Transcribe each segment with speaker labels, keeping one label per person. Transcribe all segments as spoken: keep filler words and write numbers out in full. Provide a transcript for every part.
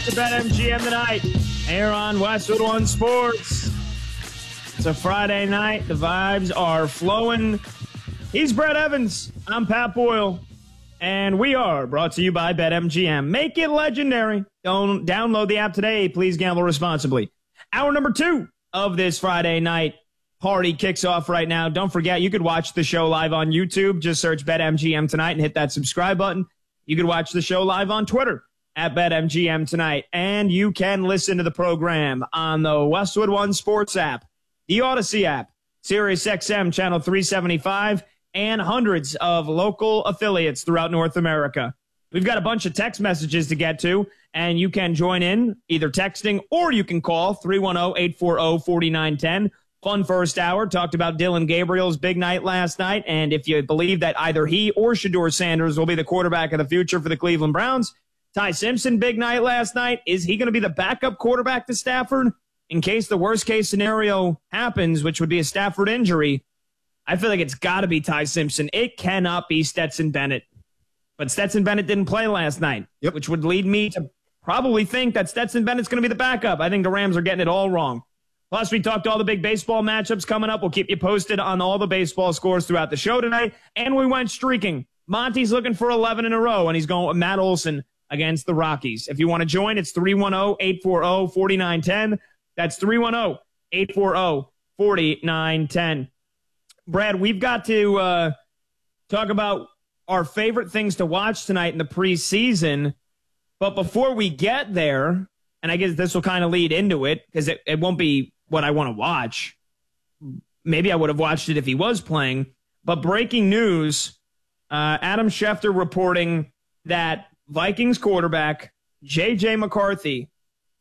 Speaker 1: to BetMGM tonight here on Westwood One Sports. It's a Friday night. The vibes are flowing. He's Brett Evans. I'm Pat Boyle. And we are brought to you by BetMGM. Make it legendary. Don't download the app today. Please gamble responsibly. Hour number two of this Friday night party kicks off right now. Don't forget, you could watch the show live on YouTube. Just search BetMGM tonight and hit that subscribe button. You could watch the show live on Twitter at BetMGM tonight. And you can listen to the program on the Westwood One Sports app, the Odyssey app, Sirius X M channel three seventy-five, and hundreds of local affiliates throughout North America. We've got a bunch of text messages to get to, and you can join in either texting or you can call three one zero, eight four zero, four nine one zero. Fun first hour. Talked about Dylan Gabriel's big night last night, and if you believe that either he or Shedeur Sanders will be the quarterback of the future for the Cleveland Browns. Ty Simpson, big night last night. Is he going to be the backup quarterback to Stafford in case the worst-case scenario happens, which would be a Stafford injury? I feel like it's got to be Ty Simpson. It cannot be Stetson Bennett. But Stetson Bennett didn't play last night, yep. which would lead me to probably think that Stetson Bennett's going to be the backup. I think the Rams are getting it all wrong. Plus, we talked all the big baseball matchups coming up. We'll keep you posted on all the baseball scores throughout the show tonight. And we went streaking. Monty's looking for eleven in a row, and he's going with Matt Olson against the Rockies. If you want to join, it's three one zero, eight four zero, four nine one zero. That's three one zero, eight four zero, four nine one zero. Brad, we've got to uh, talk about our favorite things to watch tonight in the preseason. But before we get there, and I guess this will kind of lead into it because it, it won't be what I want to watch. Maybe I would have watched it if he was playing. But breaking news, uh, Adam Schefter reporting that Vikings quarterback J J McCarthy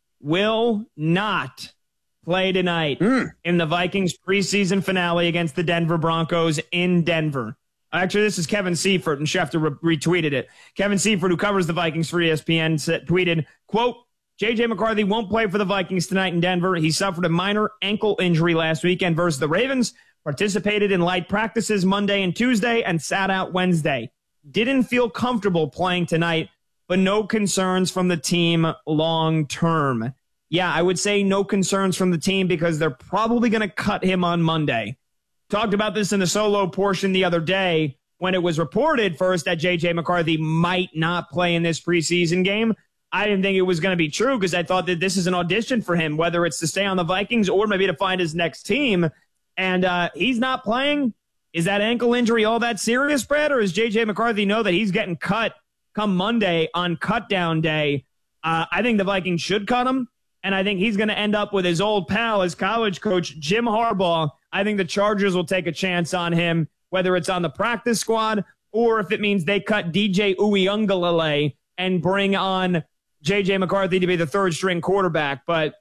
Speaker 1: will not play tonight mm. in the Vikings preseason finale against the Denver Broncos in Denver. Actually, this is Kevin Seifert, and Schefter re- retweeted it. Kevin Seifert, who covers the Vikings for E S P N, said, tweeted, quote, J J McCarthy won't play for the Vikings tonight in Denver. He suffered a minor ankle injury last weekend versus the Ravens, participated in light practices Monday and Tuesday, and sat out Wednesday. Didn't feel comfortable playing tonight, but no concerns from the team long term. Yeah, I would say no concerns from the team because they're probably going to cut him on Monday. Talked about this in the solo portion the other day when it was reported first that J J McCarthy might not play in this preseason game. I didn't think it was going to be true because I thought that this is an audition for him, whether it's to stay on the Vikings or maybe to find his next team. And uh, he's not playing. Is that ankle injury all that serious, Brad? Or does J J McCarthy know that he's getting cut come Monday on cutdown day? Uh, I think the Vikings should cut him. And I think he's going to end up with his old pal, his college coach, Jim Harbaugh. I think the Chargers will take a chance on him, whether it's on the practice squad or if it means they cut D J Uiagalelei and bring on J J McCarthy to be the third-string quarterback. But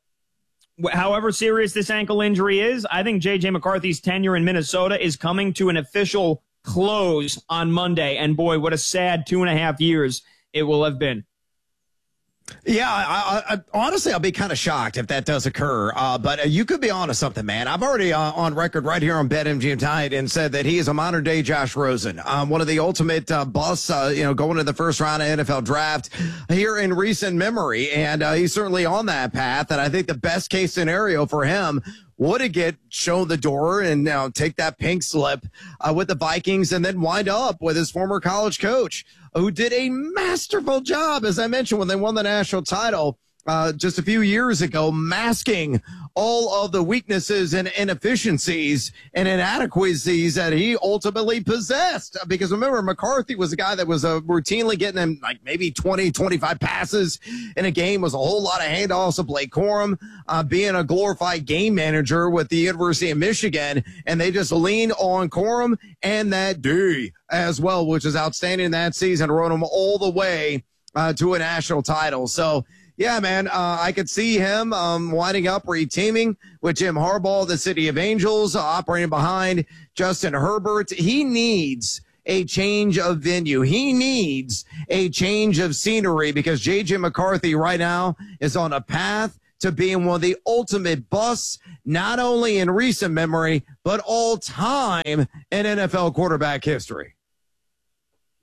Speaker 1: however serious this ankle injury is, I think J J McCarthy's tenure in Minnesota is coming to an official close on Monday. And, boy, what a sad two and a half years it will have been.
Speaker 2: Yeah, I, I, honestly, I'll be kind of shocked if that does occur. Uh, but uh, you could be onto something, man. I've already uh, on record right here on BetMGM tonight and said that he is a modern day Josh Rosen, um, one of the ultimate uh, busts, uh, you know, going to the first round of N F L draft here in recent memory. And uh, he's certainly on that path. And I think the best case scenario for him would it get shown the door and now uh, take that pink slip uh, with the Vikings and then wind up with his former college coach, who did a masterful job, as I mentioned, when they won the national title uh, just a few years ago, masking all of the weaknesses and inefficiencies and inadequacies that he ultimately possessed. Because remember, McCarthy was a guy that was uh, routinely getting him like maybe twenty, twenty-five passes in a game, was a whole lot of handoffs to Blake Corum, uh, being a glorified game manager with the University of Michigan. And they just leaned on Corum and that D as well, which is outstanding that season, rode him all the way uh, to a national title. So, yeah, man, uh, I could see him um, winding up reteaming with Jim Harbaugh, the City of Angels, uh, operating behind Justin Herbert. He needs a change of venue. He needs a change of scenery because J J McCarthy right now is on a path to being one of the ultimate busts, not only in recent memory, but all time in N F L quarterback history.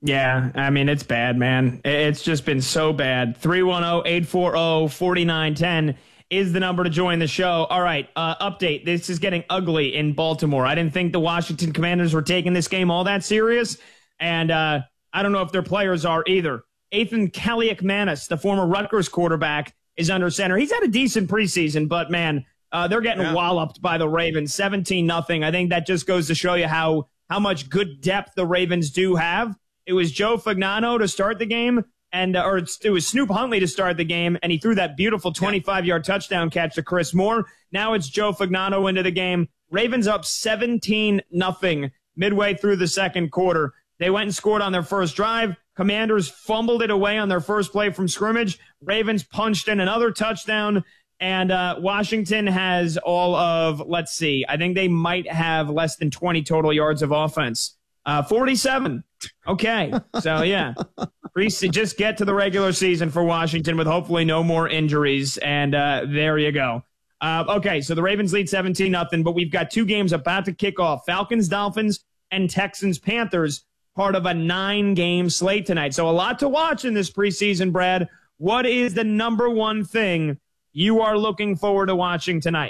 Speaker 1: Yeah, I mean, it's bad, man. It's just been so bad. three one zero, eight four zero, four nine one zero is the number to join the show. All right, uh, update. This is getting ugly in Baltimore. I didn't think the Washington Commanders were taking this game all that serious, and uh, I don't know if their players are either. Ethan Kaliakmanis, the former Rutgers quarterback, is under center. He's had a decent preseason, but, man, uh, they're getting yeah. walloped by the Ravens, seventeen nothing. I think that just goes to show you how, how much good depth the Ravens do have. It was Joe Fagnano to start the game, and uh, or it was Snoop Huntley to start the game, and he threw that beautiful twenty-five-yard touchdown catch to Chris Moore. Now it's Joe Fagnano into the game. Ravens up seventeen nothing midway through the second quarter. They went and scored on their first drive. Commanders fumbled it away on their first play from scrimmage. Ravens punched in another touchdown, and uh, Washington has all of, let's see, I think they might have less than twenty total yards of offense. Uh, forty-seven. Okay. So, yeah. Just get to the regular season for Washington with hopefully no more injuries. And uh, there you go. Uh, okay. So the Ravens lead seventeen nothing, but we've got two games about to kick off. Falcons, Dolphins, and Texans, Panthers, part of a nine-game slate tonight. So a lot to watch in this preseason, Brad. What is the number one thing you are looking forward to watching tonight?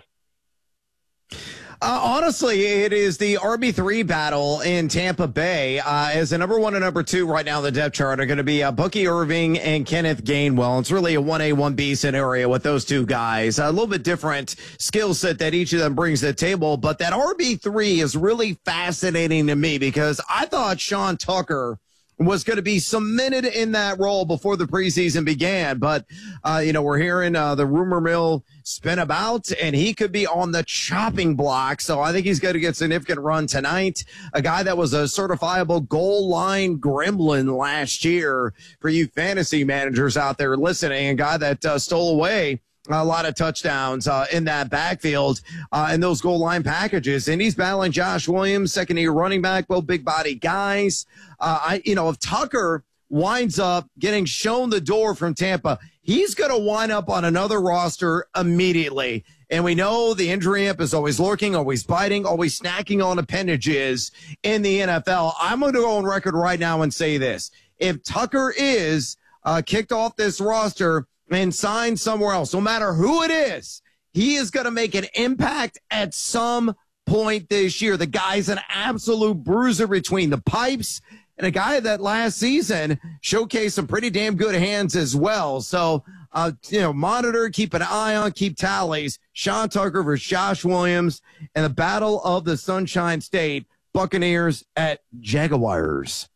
Speaker 2: Uh, honestly, it is the R B three battle in Tampa Bay. Uh, as the number one and number two right now on the depth chart are going to be uh, Bucky Irving and Kenneth Gainwell. It's really a one A, one B scenario with those two guys. A little bit different skill set that each of them brings to the table, but that R B three is really fascinating to me because I thought Sean Tucker was going to be cemented in that role before the preseason began. But, uh, you know, we're hearing uh, the rumor mill spin about, and he could be on the chopping block. So I think he's going to get significant run tonight. A guy that was a certifiable goal line gremlin last year for you fantasy managers out there listening, a guy that uh, stole away a lot of touchdowns uh, in that backfield uh, in those goal line packages. And he's battling Josh Williams, second year running back, both big body guys. Uh, I, you know, if Tucker winds up getting shown the door from Tampa, he's going to wind up on another roster immediately. And we know the injury imp is always lurking, always biting, always snacking on appendages in the N F L. I'm going to go on record right now and say this. If Tucker is uh, kicked off this roster and signed somewhere else, no matter who it is, he is going to make an impact at some point this year. The guy's an absolute bruiser between the pipes, and a guy that last season showcased some pretty damn good hands as well. So, uh, you know, monitor, keep an eye on, keep tallies. Sean Tucker versus Josh Williams and the Battle of the Sunshine State, Buccaneers at Jaguars.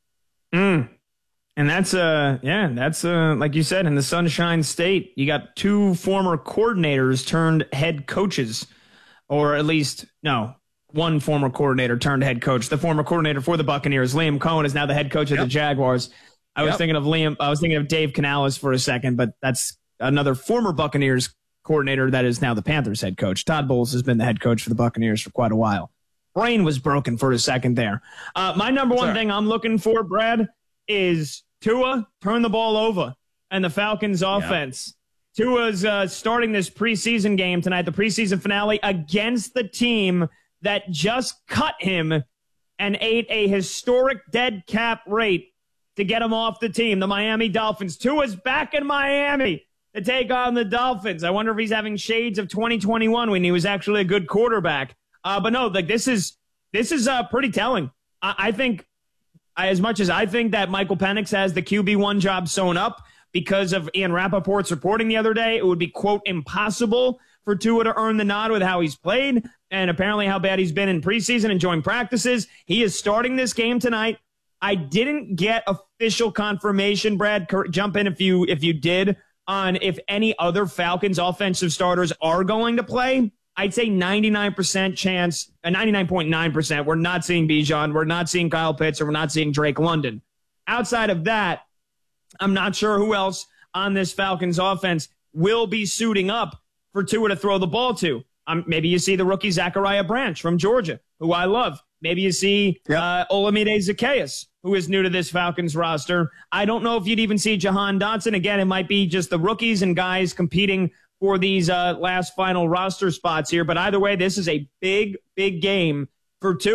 Speaker 1: Mm. And that's, uh, yeah, that's, uh, like you said, in the Sunshine State, you got two former coordinators turned head coaches, or at least, no, one former coordinator turned head coach. The former coordinator for the Buccaneers, Liam Cohen, is now the head coach of yep. the Jaguars. I was yep. thinking of Liam, I was thinking of Dave Canales for a second, but that's another former Buccaneers coordinator that is now the Panthers head coach. Todd Bowles has been the head coach for the Buccaneers for quite a while. Brain was broken for a second there. Uh, my number one Sorry. thing I'm looking for, Brad, is Tua, turn the ball over, and the Falcons offense. Yep. Tua's uh, starting this preseason game tonight, the preseason finale, against the team that just cut him and ate a historic dead cap rate to get him off the team, the Miami Dolphins. Tua's back in Miami to take on the Dolphins. I wonder if he's having shades of twenty twenty-one when he was actually a good quarterback. Uh, but no, like this is this is uh, pretty telling. I, I think as much as I think that Michael Penix has the Q B one job sewn up because of Ian Rappaport's reporting the other day, it would be, quote, impossible for Tua to earn the nod with how he's played and apparently how bad he's been in preseason and joint practices. He is starting this game tonight. I didn't get official confirmation, Brad. Jump in if you if you did, on if any other Falcons offensive starters are going to play. I'd say ninety-nine percent chance, uh, ninety-nine point nine percent, we're not seeing Bijan, we're not seeing Kyle Pitts, or we're not seeing Drake London. Outside of that, I'm not sure who else on this Falcons offense will be suiting up for Tua to throw the ball to. Um, maybe you see the rookie Zachariah Branch from Georgia, who I love. Maybe you see yep. uh, Olamide Zaccheaus, who is new to this Falcons roster. I don't know if you'd even see Jahan Dotson. Again, it might be just the rookies and guys competing for these uh, last final roster spots here. But either way, this is a big, big game for Tua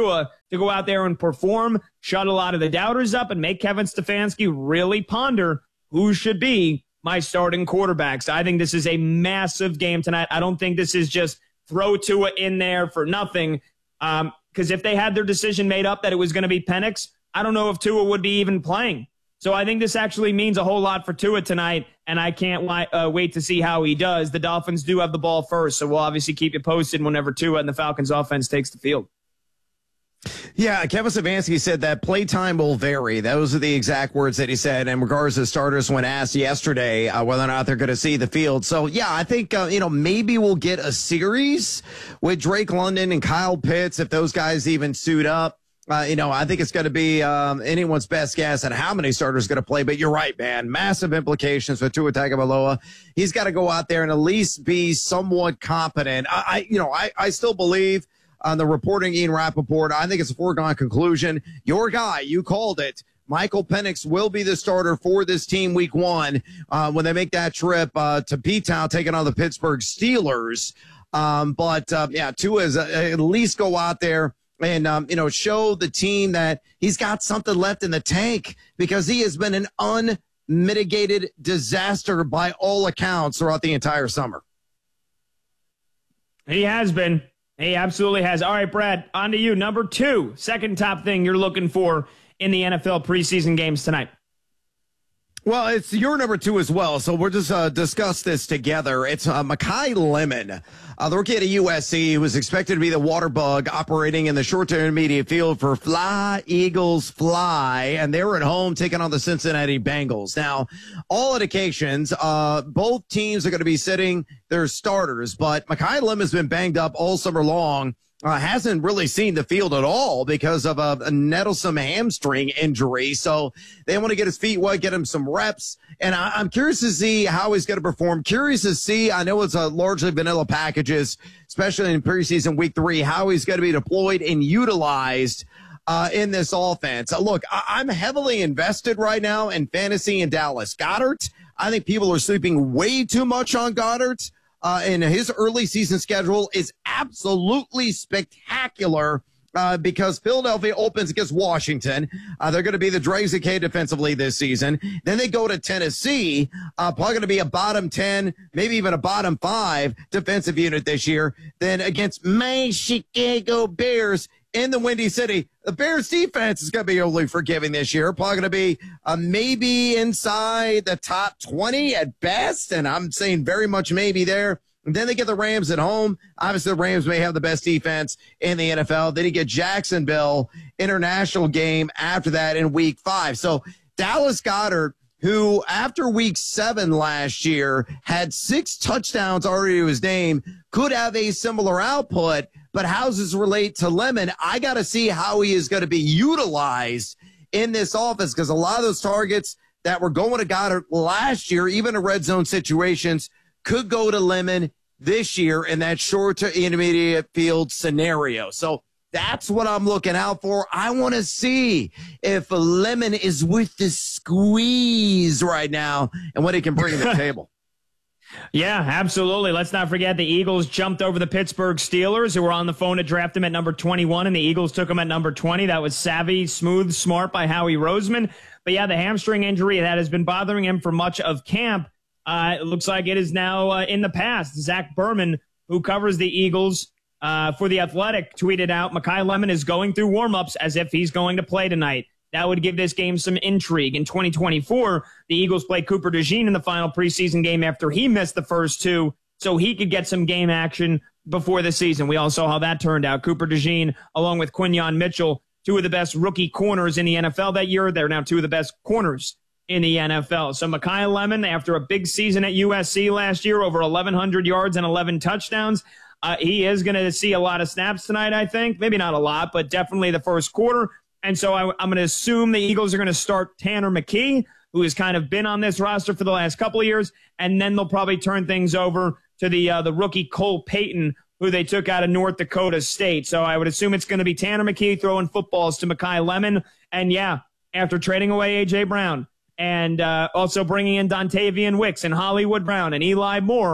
Speaker 1: to go out there and perform, shut a lot of the doubters up, and make Kevin Stefanski really ponder who should be my starting quarterbacks. I think this is a massive game tonight. I don't think this is just throw Tua in there for nothing. Um, because if they had their decision made up that it was going to be Penix, I don't know if Tua would be even playing. So I think this actually means a whole lot for Tua tonight, and I can't li- uh, wait to see how he does. The Dolphins do have the ball first, so we'll obviously keep you posted whenever Tua and the Falcons offense takes the field.
Speaker 2: Yeah, Kevin Stefanski said that playtime will vary. Those are the exact words that he said in regards to starters when asked yesterday uh, whether or not they're going to see the field. So, yeah, I think, uh, you know, maybe we'll get a series with Drake London and Kyle Pitts if those guys even suit up. Uh, you know, I think it's going to be um, anyone's best guess at how many starters are going to play. But you're right, man. Massive implications for Tua Tagovailoa. He's got to go out there and at least be somewhat competent. I, I you know, I, I still believe on the reporting, Ian Rappaport, I think it's a foregone conclusion. Your guy, you called it. Michael Penix will be the starter for this team week one uh, when they make that trip uh, to P-Town, taking on the Pittsburgh Steelers. Um, but, uh, yeah, Tua is uh, at least go out there and, um, you know, show the team that he's got something left in the tank because he has been an unmitigated disaster by all accounts throughout the entire summer.
Speaker 1: He has been. He absolutely has. All right, Brad, on to you. Number two, second top thing you're looking for in the N F L preseason games tonight.
Speaker 2: Well, it's your number two as well, so we'll just uh, discuss this together. It's uh, Makai Lemon, uh, the rookie at U S C, who was expected to be the water bug operating in the short to intermediate field for Fly, Eagles, Fly, and they were at home taking on the Cincinnati Bengals. Now, all indications, uh, both teams are going to be sitting their starters, but Makai Lemon has been banged up all summer long. Uh, hasn't really seen the field at all because of a, a nettlesome hamstring injury. So they want to get his feet wet, get him some reps. And I, I'm curious to see how he's going to perform. Curious to see, I know it's a largely vanilla packages, especially in preseason week three, how he's going to be deployed and utilized uh, in this offense. Uh, look, I, I'm heavily invested right now in fantasy in Dallas Goedert. I think people are sleeping way too much on Goddard. Uh, and his early season schedule is absolutely spectacular uh, because Philadelphia opens against Washington. Uh, they're going to be the Dregs of K defensively this season. Then they go to Tennessee, uh, probably going to be a bottom ten, maybe even a bottom five defensive unit this year. Then against my Chicago Bears in the Windy City. The Bears defense is going to be overly forgiving this year. Probably going to be uh, maybe inside the top twenty at best. And I'm saying very much maybe there. And then they get the Rams at home. Obviously, the Rams may have the best defense in the N F L. Then you get Jacksonville international game after that in week five. So Dallas Goedert, who after week seven last year had six touchdowns already to his name, could have a similar output. But how does this relate to Lemon? I got to see how he is going to be utilized in this offense because a lot of those targets that were going to Goddard last year, even in red zone situations, could go to Lemon this year in that short to intermediate field scenario. So that's what I'm looking out for. I want to see if Lemon is with the squeeze right now and what he can bring to the table.
Speaker 1: Yeah, absolutely. Let's not forget the Eagles jumped over the Pittsburgh Steelers, who were on the phone to draft him at number twenty-one, and the Eagles took him at number twenty. That was savvy, smooth, smart by Howie Roseman. But yeah, the hamstring injury that has been bothering him for much of camp, uh, it looks like it is now uh, in the past. Zach Berman, who covers the Eagles uh, for The Athletic, tweeted out, Makai Lemon is going through warmups as if he's going to play tonight. That would give this game some intrigue. In twenty twenty-four, the Eagles played Cooper DeJean in the final preseason game after he missed the first two, so he could get some game action before the season. We all saw how that turned out. Cooper DeJean, along with Quinyon Mitchell, two of the best rookie corners in the N F L that year. They're now two of the best corners in the N F L. So Makai Lemon, after a big season at U S C last year, over eleven hundred yards and eleven touchdowns, uh, he is going to see a lot of snaps tonight, I think. Maybe not a lot, but definitely the first quarter. And so I, I'm going to assume the Eagles are going to start Tanner McKee, who has kind of been on this roster for the last couple of years, and then they'll probably turn things over to the uh, the rookie Cole Payton, who they took out of North Dakota State. So I would assume it's going to be Tanner McKee throwing footballs to Makai Lemon. And, yeah, after trading away A J. Brown and uh, also bringing in Dontavian Wicks and Hollywood Brown and Eli Moore,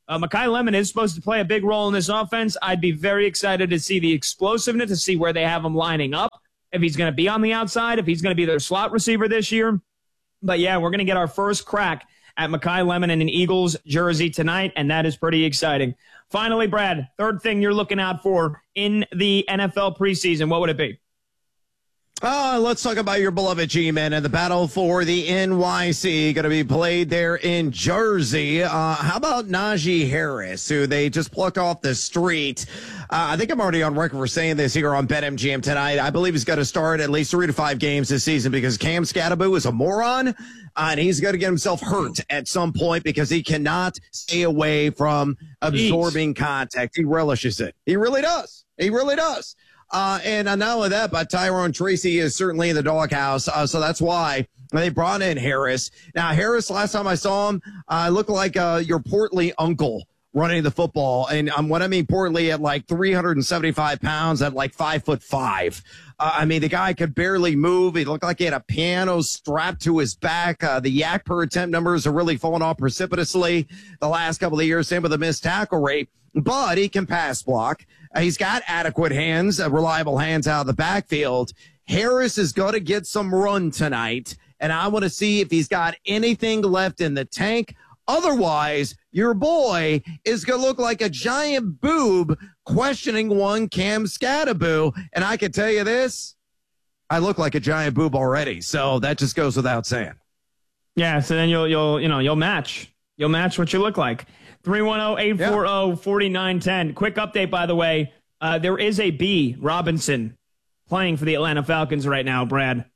Speaker 1: Uh, Mekhi Lemon is supposed to play a big role in this offense. I'd be very excited to see the explosiveness, to see where they have him lining up, if he's going to be on the outside, if he's going to be their slot receiver this year. But, yeah, we're going to get our first crack at Mekhi Lemon in an Eagles jersey tonight, and that is pretty exciting. Finally, Brad, third thing you're looking out for in the N F L preseason, what would it be?
Speaker 2: Uh, let's talk about your beloved G-Men and the battle for the N Y C going to be played there in Jersey. Uh, how about Najee Harris, who they just plucked off the street? Uh, I think I'm already on record for saying this here on BetMGM tonight. I believe he's going to start at least three to five games this season because Cam Scatterbo is a moron, uh, and he's going to get himself hurt at some point because he cannot stay away from absorbing Jeez. contact. He relishes it. He really does. He really does. Uh, and uh, not only that, but Tyrone Tracy is certainly in the doghouse. Uh, so that's why they brought in Harris. Now, Harris, last time I saw him, uh, looked like uh, your portly uncle running the football. And um, what I mean portly, at like three hundred seventy-five pounds, at like five foot five. Uh, I mean, the guy could barely move. He looked like he had a piano strapped to his back. Uh, the yak per attempt numbers are really falling off precipitously the last couple of years. Same with the missed tackle rate. But he can pass block. Uh, he's got adequate hands, uh, reliable hands out of the backfield. Harris is going to get some run tonight, and I want to see if he's got anything left in the tank. Otherwise, your boy is going to look like a giant boob questioning one Cam Scatterbo. And I can tell you this, I look like a giant boob already. So that just goes without saying.
Speaker 1: Yeah, so then you'll, you'll you know, you'll match. You'll match what you look like. three one zero, eight four zero, four nine one zero. Quick update, by the way. Uh, there is a B, Robinson, playing for the Atlanta Falcons right now, Brad.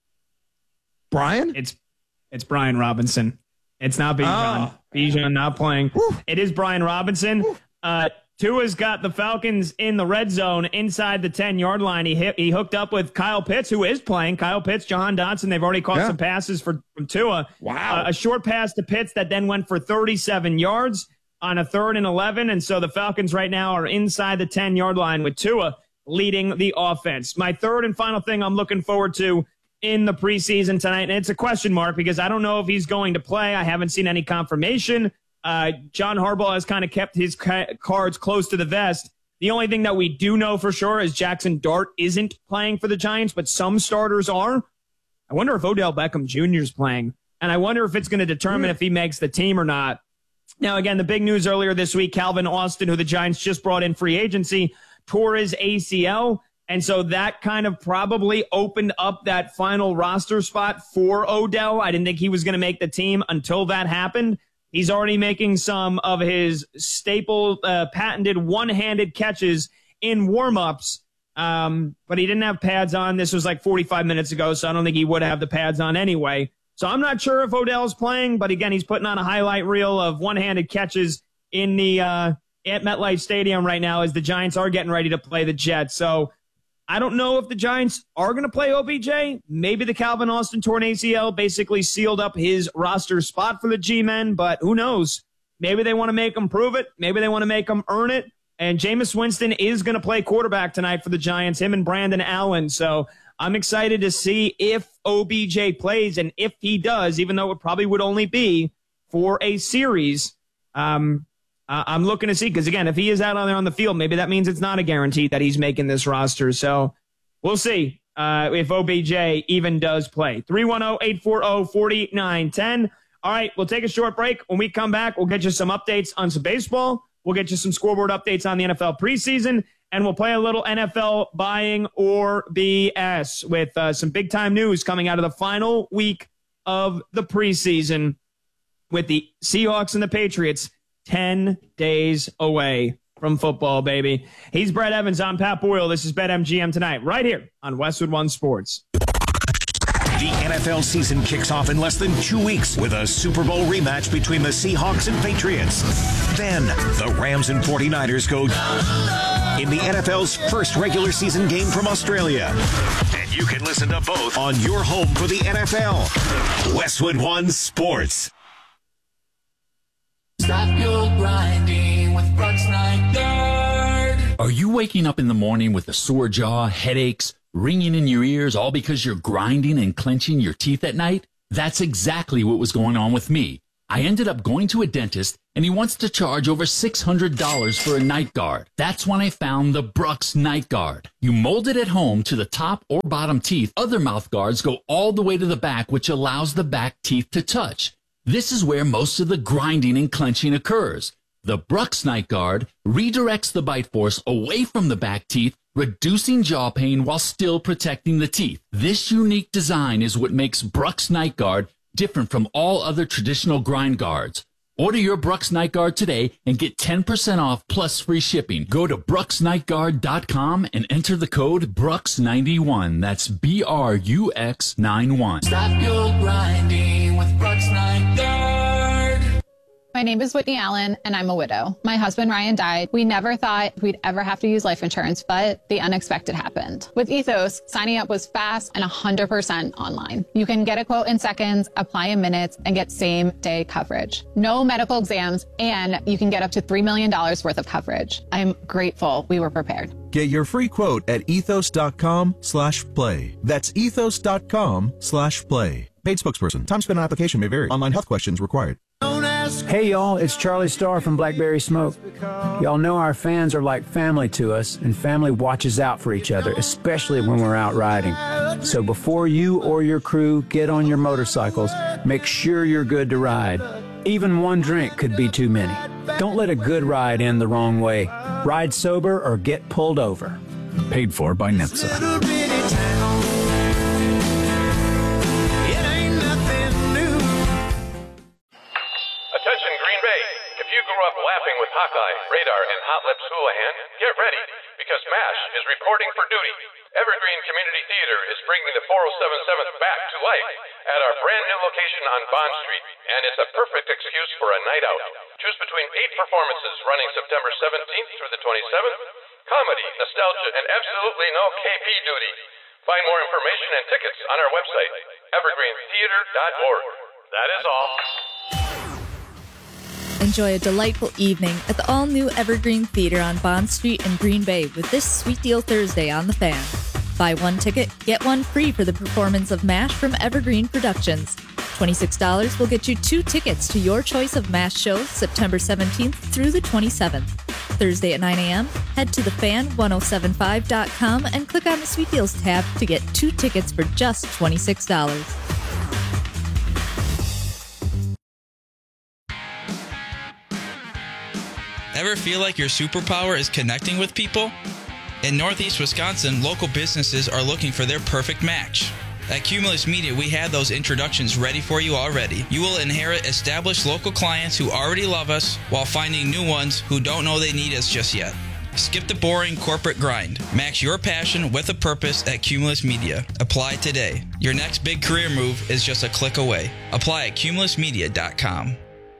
Speaker 2: Brian?
Speaker 1: It's it's Brian Robinson. It's not Bijan. Oh. Bijan not playing. Woo. It is Brian Robinson. Uh, Tua's got the Falcons in the red zone inside the ten-yard line. He hit, he hooked up with Kyle Pitts, who is playing. Kyle Pitts, Jahan Dotson, they've already caught yeah. some passes for, from Tua.
Speaker 2: Wow.
Speaker 1: Uh, a short pass to Pitts that then went for thirty-seven yards on a third and eleven. And so the Falcons right now are inside the ten-yard line with Tua leading the offense. My third and final thing I'm looking forward to in the preseason tonight, and it's a question mark because I don't know if he's going to play. I haven't seen any confirmation. Uh, John Harbaugh has kind of kept his ca- cards close to the vest. The only thing that we do know for sure is Jackson Dart isn't playing for the Giants, but some starters are. I wonder if Odell Beckham Junior is playing, and I wonder if it's going to determine mm. if he makes the team or not. Now, again, the big news earlier this week, Calvin Austin, who the Giants just brought in free agency, tore his A C L. And so that kind of probably opened up that final roster spot for Odell. I didn't think he was going to make the team until that happened. He's already making some of his staple uh, patented one-handed catches in warm-ups, um, but he didn't have pads on. This was like forty-five minutes ago, so I don't think he would have the pads on anyway. So I'm not sure if Odell's playing, but again, he's putting on a highlight reel of one-handed catches in the uh, at MetLife Stadium right now as the Giants are getting ready to play the Jets. So I don't know if the Giants are going to play O B J. Maybe the Calvin Austin torn A C L basically sealed up his roster spot for the G-Men, but who knows? Maybe they want to make him prove it. Maybe they want to make him earn it. And Jameis Winston is going to play quarterback tonight for the Giants, him and Brandon Allen. So I'm excited to see if O B J plays, and if he does, even though it probably would only be for a series, um, Uh, I'm looking to see, because, again, if he is out on there on the field, maybe that means it's not a guarantee that he's making this roster. So we'll see uh, if O B J even does play. three one zero, eight four zero, four nine one zero. All right, we'll take a short break. When we come back, we'll get you some updates on some baseball. We'll get you some scoreboard updates on the N F L preseason, and we'll play a little N F L buying or B S with uh, some big-time news coming out of the final week of the preseason with the Seahawks and the Patriots ten days away from football, baby. He's Brett Evans. I'm Pat Boyle. This is BetMGM tonight, right here on Westwood One Sports.
Speaker 3: The N F L season kicks off in less than two weeks with a Super Bowl rematch between the Seahawks and Patriots. Then, the Rams and forty-niners go in the N F L's first regular season game from Australia. And you can listen to both on your home for the N F L. Westwood One Sports.
Speaker 4: Stop your grinding with Brooks Night Guard.
Speaker 5: Are you waking up in the morning with a sore jaw, headaches, ringing in your ears, all because you're grinding and clenching your teeth at night? That's exactly what was going on with me. I ended up going to a dentist, and he wants to charge over six hundred dollars for a night guard. That's when I found the Brux Night Guard. You mold it at home to the top or bottom teeth. Other mouth guards go all the way to the back, which allows the back teeth to touch. This is where most of the grinding and clenching occurs. The Brux Night Guard redirects the bite force away from the back teeth, reducing jaw pain while still protecting the teeth. This unique design is what makes Brux Night Guard different from all other traditional grind guards. Order your Brux Night Guard today and get ten percent off plus free shipping. Go to brux night guard dot com and enter the code brux ninety-one. That's B R U X ninety-one.
Speaker 4: Stop your grinding with Brux Night Guard.
Speaker 6: My name is Whitney Allen, and I'm a widow. My husband, Ryan, died. We never thought we'd ever have to use life insurance, but the unexpected happened. With Ethos, signing up was fast and one hundred percent online. You can get a quote in seconds, apply in minutes, and get same-day coverage. No medical exams, and you can get up to three million dollars worth of coverage. I'm grateful we were prepared.
Speaker 7: Get your free quote at ethos.com slash play. That's ethos.com slash play. Paid spokesperson. Time spent on application may vary. Online health questions required.
Speaker 8: Hey y'all, it's Charlie Starr from Blackberry Smoke. Y'all know our fans are like family to us, and family watches out for each other, especially when we're out riding. So before you or your crew get on your motorcycles, make sure you're good to ride. Even one drink could be too many. Don't let a good ride end the wrong way. Ride sober or get pulled over. Paid for by N H T S A.
Speaker 9: Laughing with Hawkeye, Radar, and Hot Lips Houlihan, get ready, because MASH is reporting for duty. Evergreen Community Theater is bringing the four oh seven seventh back to life at our brand new location on Bond Street, and it's a perfect excuse for a night out. Choose between eight performances running September seventeenth through the twenty-seventh, comedy, nostalgia, and absolutely no K P duty. Find more information and tickets on our website, evergreen theater dot org. That is all.
Speaker 10: Enjoy a delightful evening at the all-new Evergreen Theater on Bond Street in Green Bay with this Sweet Deal Thursday on The Fan. Buy one ticket, get one free for the performance of MASH from Evergreen Productions. twenty-six dollars will get you two tickets to your choice of MASH shows September seventeenth through the twenty-seventh. Thursday at nine a.m., head to the fan ten seventy-five dot com and click on the Sweet Deals tab to get two tickets for just twenty-six dollars.
Speaker 11: Ever feel like your superpower is connecting with people? In Northeast Wisconsin, local businesses are looking for their perfect match. At Cumulus Media, we have those introductions ready for you already. You will inherit established local clients who already love us while finding new ones who don't know they need us just yet. Skip the boring corporate grind. Match your passion with a purpose at Cumulus Media. Apply today. Your next big career move is just a click away. Apply at cumulus media dot com.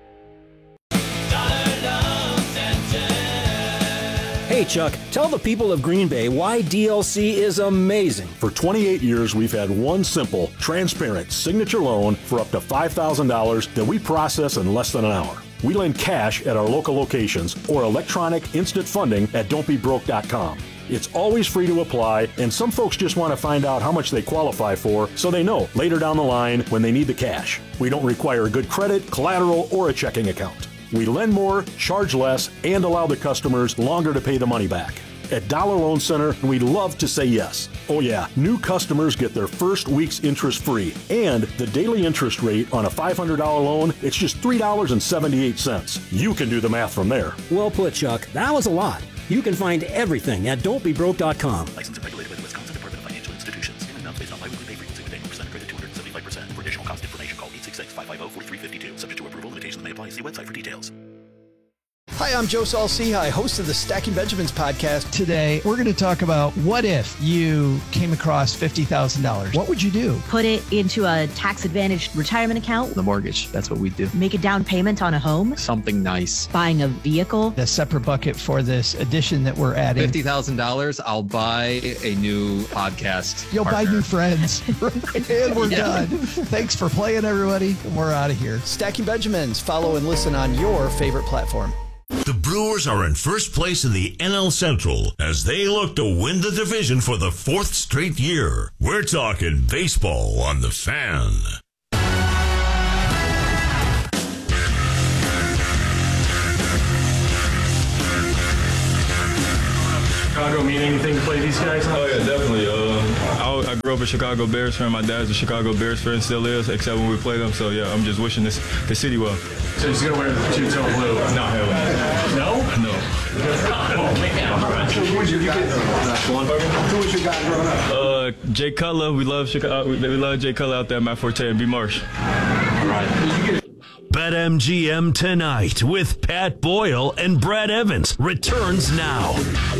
Speaker 12: Hey Chuck, tell the people of Green Bay why D L C is amazing.
Speaker 13: For twenty-eight years, we've had one simple, transparent signature loan for up to five thousand dollars that we process in less than an hour. We lend cash at our local locations or electronic instant funding at don't be broke dot com. It's always free to apply, and some folks just want to find out how much they qualify for so they know later down the line when they need the cash. We don't require good credit, collateral, or a checking account. We lend more, charge less, and allow the customers longer to pay the money back. At Dollar Loan Center, we love to say yes. Oh yeah, new customers get their first week's interest free. And the daily interest rate on a five hundred dollars loan, it's just three dollars and seventy-eight cents. You can do the math from there.
Speaker 12: Well put, Chuck. That was a lot. You can find everything at don't be broke dot com.
Speaker 14: Licensed and regulated by the Wisconsin Department of Financial Institutions. In amounts based on biweekly pay frequency with annual percent credit two hundred seventy-five percent. For additional cost information, call eight six six, five five zero, four three five two. Subject to approval, limitations may apply. See website for details.
Speaker 15: Hi, I'm Joe Saul-Sehy, host of the Stacking Benjamins podcast.
Speaker 16: Today, we're going to talk about what if you came across fifty thousand dollars? What would you do?
Speaker 17: Put it into a tax-advantaged retirement account.
Speaker 18: The mortgage, that's what we do.
Speaker 17: Make a down payment on a home.
Speaker 18: Something nice.
Speaker 17: Buying a vehicle.
Speaker 16: A separate bucket for this addition that we're adding.
Speaker 18: fifty thousand dollars, I'll buy a new podcast
Speaker 16: You'll
Speaker 18: partner.
Speaker 16: buy new friends. And we're yeah. done. Thanks for playing, everybody. We're out of here.
Speaker 15: Stacking Benjamins. Follow and listen on your favorite platform.
Speaker 19: The Brewers are in first place in the N L Central as they look to win the division for the fourth straight year. We're talking baseball on The Fan.
Speaker 1: these guys? Huh?
Speaker 20: Oh, yeah, definitely. Uh, I, I grew up a Chicago Bears fan. My dad's a Chicago Bears fan, still is, except when we play them. So, yeah, I'm just wishing this the city well.
Speaker 1: So he's going to wear the two-tone blue?
Speaker 20: No, hell
Speaker 1: no.
Speaker 20: No? No.
Speaker 1: Oh, man.
Speaker 21: Who was your guy growing up? Who was your guy growing up?
Speaker 20: Uh, Jay Cutler. We love Chicago. We love Jay Cutler out there at Matt Forte and B. Marsh.
Speaker 1: All right.
Speaker 19: BetMGM Tonight with Pat Boyle and Brad Evans returns now.